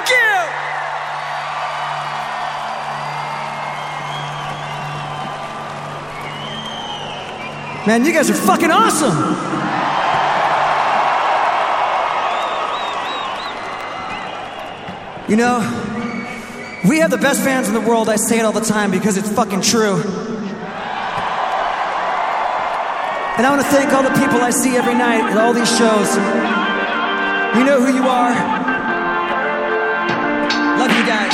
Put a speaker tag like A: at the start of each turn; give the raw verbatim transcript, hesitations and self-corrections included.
A: Thank you! Man, you guys are fucking awesome! You know, we have the best fans in the world. I say it all the time because it's fucking true. And I want to thank all the people I see every night at all these shows. You know who you are. Love you guys.